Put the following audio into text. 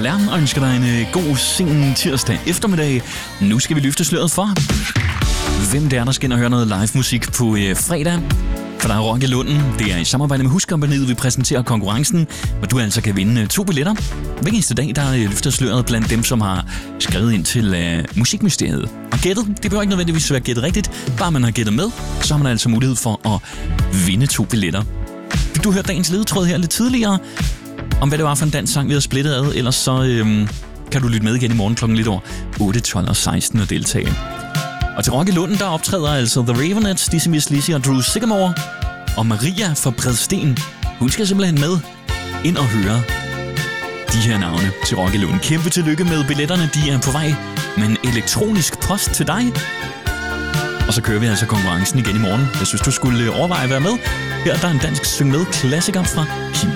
Lærm og ønsker dig en god sen tirsdag eftermiddag. Nu skal vi løfte sløret for, hvem det er, der skal ind og høre noget live musik på fredag. For der er Rock i Lunden. Det er i samarbejde med Huskompagniet, vi præsenterer konkurrencen, hvor du altså kan vinde 2 billetter. Hver eneste dag, der løfter sløret blandt dem, som har skrevet ind til Musikmysteriet. Og gættet, det behøver ikke nødvendigvis være gættet rigtigt. Bare man har gættet med, så har man altså mulighed for at vinde 2 billetter. Fik du hørt dagens ledetråd her lidt tidligere, om hvad det var for en dansk sang, vi havde splittet ad? Ellers så kan du lytte med igen i morgen klokken lidt over 8, 12 og 16 og deltage. Og til Rock i Lunden, der optræder altså The Raveonettes, Dizzy Miss Lizzy og Drew Sycamore. Og Maria fra Bredsten, hun skal simpelthen med ind og høre de her navne til Rock i Lunden. Kæmpe tillykke med billetterne, de er på vej med en elektronisk post til dig. Og så kører vi altså konkurrencen igen i morgen. Jeg synes, du skulle overveje at være med. Her der er en dansk syng med klassiker fra Kim